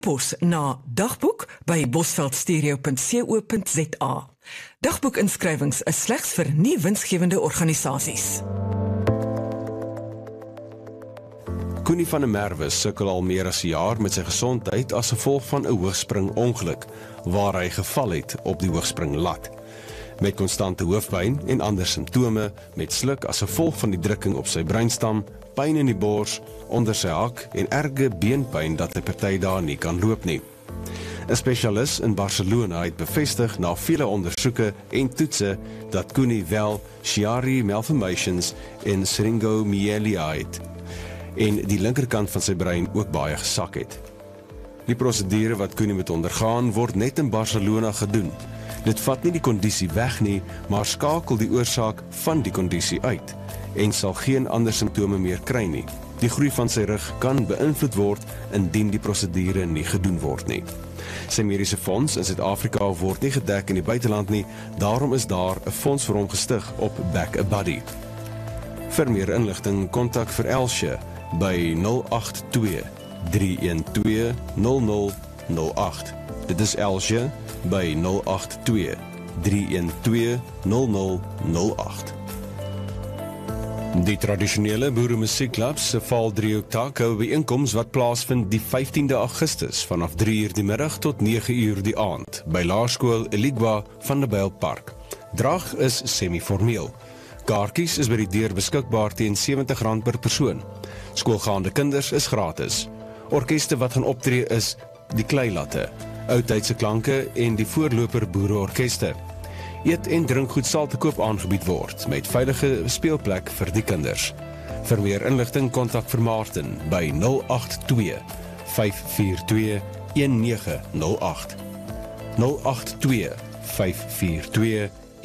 pos na dagboek by bosveldstereo.co.za. Dagboekinskrywings is slegs vir nie winsgewende organisasies. Koenie van der Merwe sukkel al meer as 'n jaar met sy gesondheid as gevolg van 'n hoogspringongeluk, waar hy geval het op die hoogspringlat. Met konstante hoofpyn en ander simptome, met sluk as gevolg van die drukking op sy breinstam, pyn in die bors, onder sy hak en erge beenpyn dat hy party dae nie kan loop nie. 'n Spesialis in Barcelona het bevestig na vele ondersoeke en toetse dat Koenie wel Chiari malformations en syringomyelia het en die linkerkant van sy brein ook baie gesak het. Die prosedure wat Koenie moet ondergaan word net in Barcelona gedoen. Dit vat nie die kondisie weg nie, maar skakel die oorsaak van die kondisie uit en sal geen ander simptome meer kry nie. Die groei van sy rug kan beïnvloed word indien die prosedure nie gedoen word nie. Sy mediese fonds in Suid-Afrika word nie gedek in die buiteland nie, daarom is daar 'n fonds vir hom gestig op Back a Buddy. Vir meer inligting kontak vir Elsje by 082 312 0008. Dit is Elsje by 082 312 0008. Die tradisionele boeremusiekklubs se Val Driehoektak hou 'n byeenkoms wat plaasvind die 15de Augustus vanaf 3:00 die middag tot 9:00 die aand by Laerskool Eligwa van der Byl Park. Drag is semi-formeel. Kaartjies is by die deur beskikbaar teen R70 per persoon. Skoolgaande kinders is gratis. Orkeste wat gaan optree is die Kleilatte, Oudtydse klanke en die voorloper boereorkeste. Eet en drinkgoed sal te koop aangebied word met veilige speelplek vir die kinders. Vir meer inligting kontak vir Martin by 082 542 1908. 082 542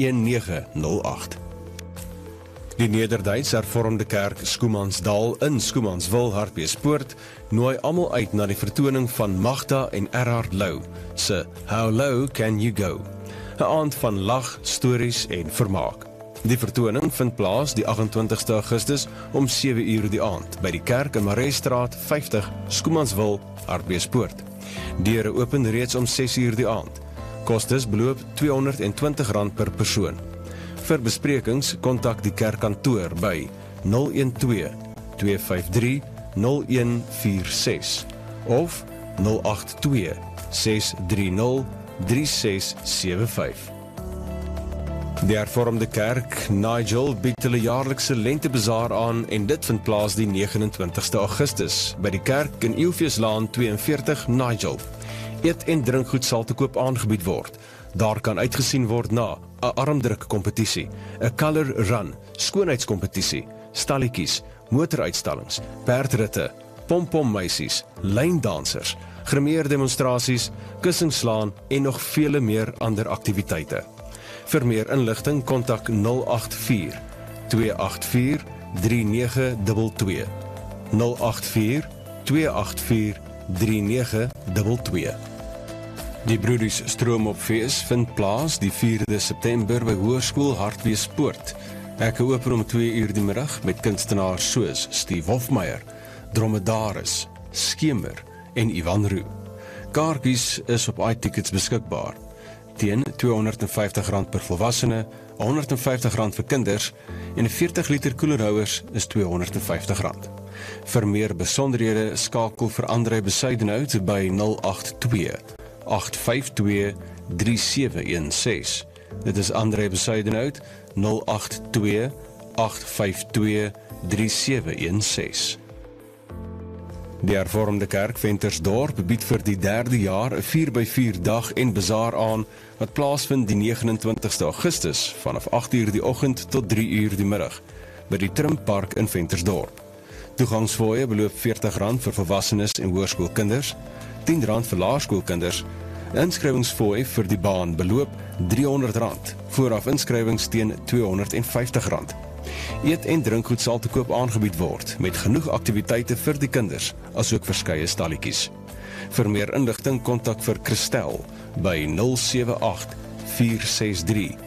1908. Die Nederduits Hervormde Kerk Schoemansdal in Schoemanswil Hartbeespoort nooi almal uit na die vertoning van Magda en Erhard Lou se How Low Can You Go? 'n aand van lag, stories en vermaak. Die vertoning vind plaas die 28ste Augustus om 7:00 die aand by die kerk in Mareestraat 50 Schoemanswil Hartbeespoort. Deure open reeds om 6:00 die aand. Kostes beloop R220 per persoon. Vir besprekings kontak die kerkkantoor by 012 253 0146 of 082 630 3675. Die Hervormde Kerk Nigel bied hulle jaarlikse lentebazaar aan en dit vind plaas die 29ste Augustus by die kerk in Eeuwfeeslaan 42 Nigel. Eet en drinkgoed sal te koop aangebied word. Daar kan uitgesien word na 'n armdruk-kompetisie, 'n color run, skoonheidskompetisie, stalletjies, motoruitstallings, perdritte, pompommeisies, lyndansers, grimeerdemonstrasies, kussingslaan en nog vele meer ander aktiwiteite. Vir meer inligting kontak 084 284 3922. 084 284 3922. Die Broedies Stroomopfees vind plaas die 4de September by Hoërskool Hartbeespoort. Ek open om 2:00 die middag met kunstenaars soos Steve Hofmeyer, Dromedaris, Skemer en Ivan Roo. Kaartjies is op iTickets beskikbaar. Teen R250 per volwassene, R150 vir kinders en 'n 40 liter koelerhouers is R250. Vir meer besonderhede skakel vir André Besuidenhout by 082 852 3716. Dit is André Besuidenhout 082 852 3716. Die Hervormde Kerk Ventersdorp bied vir die 3de jaar 'n 4x4 dag en bazaar aan wat plaasvind die 29ste Augustus vanaf 8:00 die oggend tot 3:00 die middag by die Trimpark in Ventersdorp. Toegangsfooie beloop R40 vir volwassenes en hoërskoolkinders, R10 vir laerskoolkinders. Inskrywingsfooi vir die baan beloop R300, vooraf inskrywings teen R250. Eet en drinkgoed sal te koop aangebied word met genoeg aktiwiteite vir die kinders, asook verskeie stalletjies. Vir meer inligting kontak vir Christel by 078 463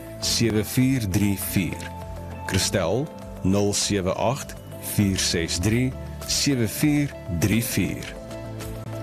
7434. Christel 078 463 7434.